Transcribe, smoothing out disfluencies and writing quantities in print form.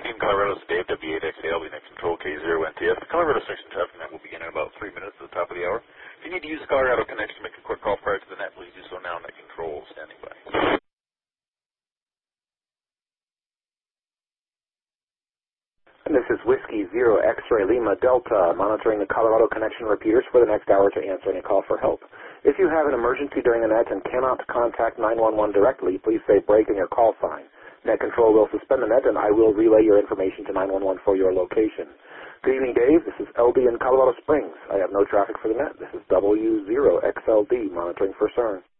Team Colorado, Dave, W8XAL, net control K0NTF. The Colorado section traffic net will begin in about 3 minutes at the top of the hour. If you need to use the Colorado connection, make a quick call prior to the net. Please do so now. Net control standing by. And this is Whiskey Zero X-Ray Lima Delta, monitoring the Colorado connection repeaters for the next hour to answer any call for help. If you have an emergency during the net and cannot contact 911 directly, please say break in your call sign. Net control will suspend the net, and I will relay your information to 911 for your location. Good evening, Dave. This is LD in Colorado Springs. I have no traffic for the net. This is W0XLD, monitoring for CERN.